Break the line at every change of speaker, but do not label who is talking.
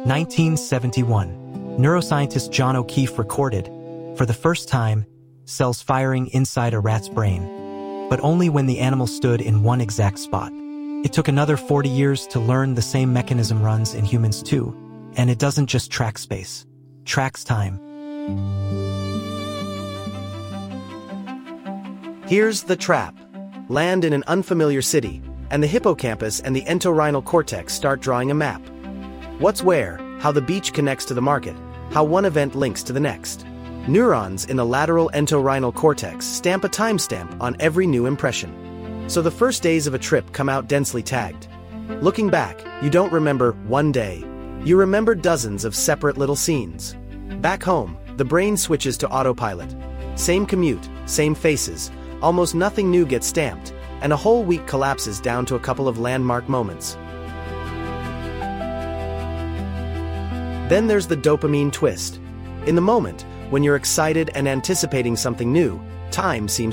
1971. Neuroscientist John O'Keefe recorded, for the first time, cells firing inside a rat's brain, but only when the animal stood in one exact spot. It took another 40 years to learn the same mechanism runs in humans too, and it doesn't just track space, tracks time.
Here's the trap. Land in an unfamiliar city, and the hippocampus and the entorhinal cortex start drawing a map. What's where, how the beach connects to the market, how one event links to the next. Neurons in the lateral entorhinal cortex stamp a timestamp on every new impression. So the first days of a trip come out densely tagged. Looking back, you don't remember one day. You remember dozens of separate little scenes. Back home, the brain switches to autopilot. Same commute, same faces, almost nothing new gets stamped, and a whole week collapses down to a couple of landmark moments. Then there's the dopamine twist. In the moment, when you're excited and anticipating something new, time seems